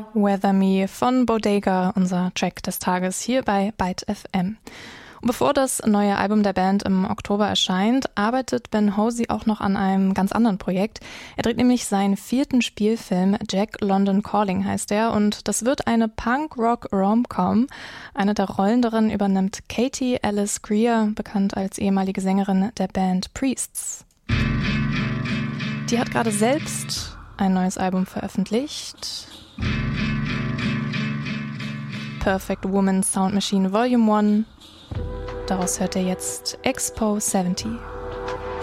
Weather Me von Bodega, unser Track des Tages hier bei Byte FM. Und bevor das neue Album der Band im Oktober erscheint, arbeitet Ben Hosey auch noch an einem ganz anderen Projekt. Er dreht nämlich seinen 4. Spielfilm, Jack London Calling heißt er, und das wird eine Punk-Rock-Rom-Com. Eine der Rollen darin übernimmt Katie Alice Greer, bekannt als ehemalige Sängerin der Band Priests. Die hat gerade selbst ein neues Album veröffentlicht. Perfect Woman Sound Machine Volume 1. Daraus hört ihr jetzt Expo 70.